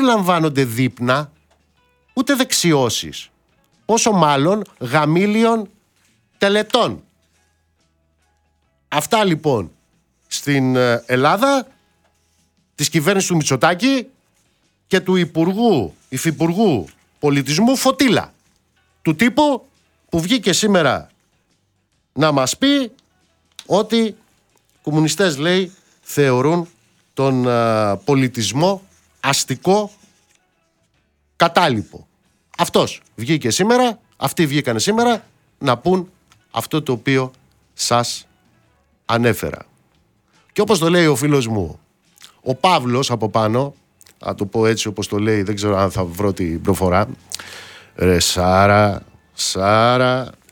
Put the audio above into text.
περιλαμβάνονται δείπνα, ούτε δεξιώσεις. Πόσο μάλλον γαμήλιων τελετών. Αυτά λοιπόν στην Ελλάδα της κυβέρνησης του Μητσοτάκη και του υφυπουργού πολιτισμού Φωτίλα. Του τύπου που βγήκε σήμερα να μας πει ότι οι κομμουνιστές, λέει, θεωρούν τον πολιτισμό αστικό κατάλοιπο. Αυτός βγήκε σήμερα, αυτοί βγήκανε σήμερα να πούν αυτό το οποίο σας ανέφερα. Και όπως το λέει ο φίλος μου ο Παύλος από πάνω, να το πω έτσι όπως το λέει, δεν ξέρω αν θα βρω την προφορά. Ρε Σάρα,